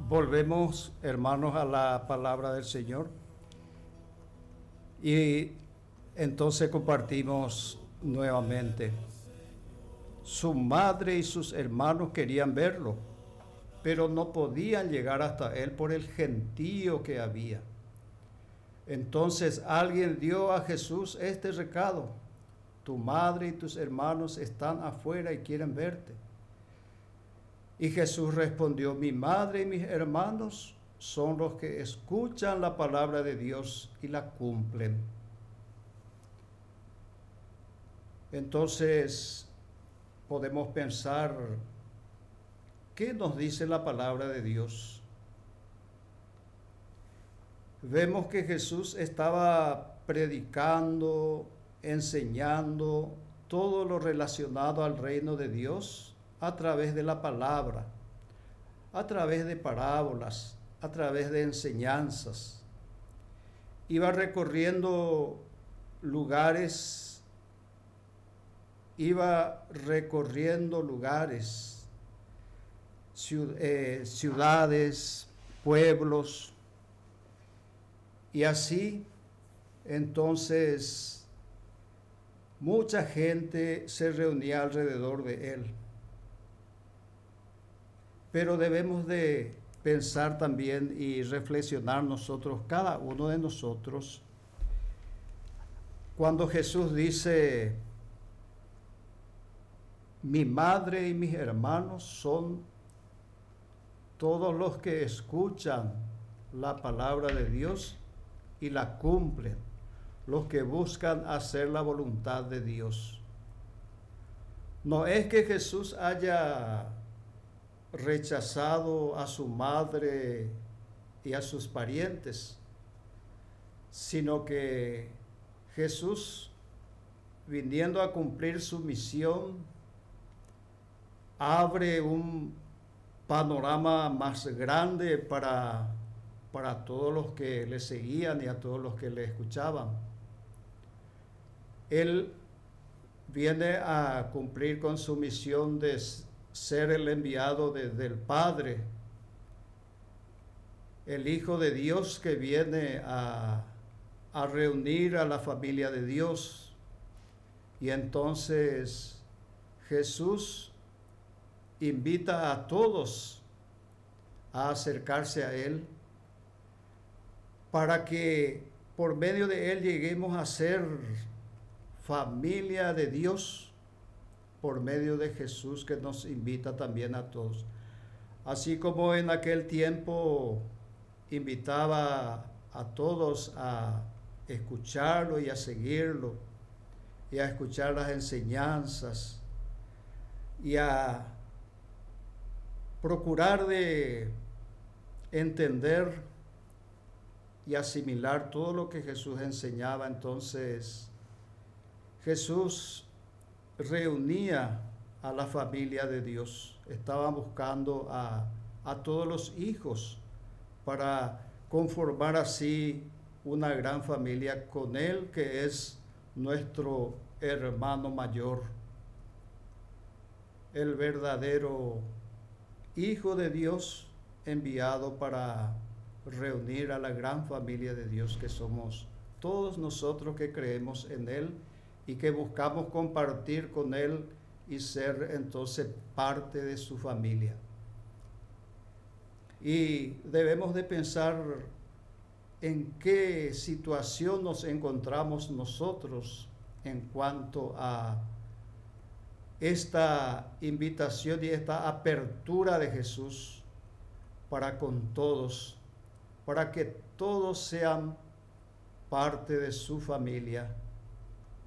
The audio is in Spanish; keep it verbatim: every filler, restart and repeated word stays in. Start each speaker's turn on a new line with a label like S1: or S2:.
S1: Volvemos, hermanos, a la palabra del Señor y entonces compartimos nuevamente. Su madre y sus hermanos querían verlo, pero no podían llegar hasta él por el gentío que había. Entonces alguien dio a Jesús este recado: tu madre y tus hermanos están afuera y quieren verte. Y Jesús respondió: mi madre y mis hermanos son los que escuchan la palabra de Dios y la cumplen. Entonces podemos pensar, ¿qué nos dice la palabra de Dios? Vemos que Jesús estaba predicando, enseñando todo lo relacionado al reino de Dios a través de la palabra, a través de parábolas, a través de enseñanzas. Iba recorriendo lugares, iba recorriendo lugares, ciudades, pueblos, y así entonces mucha gente se reunía alrededor de él. Pero debemos de pensar también y reflexionar nosotros, cada uno de nosotros, cuando Jesús dice: mi madre y mis hermanos son todos los que escuchan la palabra de Dios y la cumplen, los que buscan hacer la voluntad de Dios. No es que Jesús haya rechazado a su madre y a sus parientes, sino que Jesús, viniendo a cumplir su misión, abre un panorama más grande para, para todos los que le seguían y a todos los que le escuchaban. Él viene a cumplir con su misión de ser el enviado desde el Padre, el Hijo de Dios que viene a, a reunir a la familia de Dios. Y entonces Jesús invita a todos a acercarse a Él, para que por medio de Él lleguemos a ser familia de Dios, por medio de Jesús, que nos invita también a todos. Así como en aquel tiempo invitaba a todos a escucharlo y a seguirlo, y a escuchar las enseñanzas, y a procurar de entender y asimilar todo lo que Jesús enseñaba. Entonces Jesús reunía a la familia de Dios, estaba buscando a, a todos los hijos para conformar así una gran familia con Él, que es nuestro hermano mayor, el verdadero Hijo de Dios enviado para reunir a la gran familia de Dios que somos todos nosotros que creemos en Él y que buscamos compartir con Él y ser entonces parte de su familia. Y debemos de pensar en qué situación nos encontramos nosotros en cuanto a esta invitación y esta apertura de Jesús para con todos, para que todos sean parte de su familia,